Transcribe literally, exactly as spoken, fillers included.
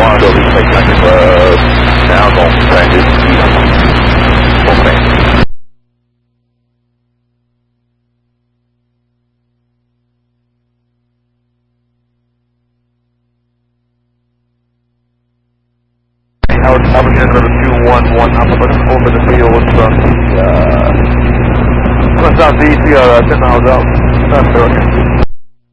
one, so we can make like uh, now going to practice. Okay. Howard, Howard, number two one one, I'm looking over the field from the, uh, from the southeast, we got uh, ten miles out, south Carolina.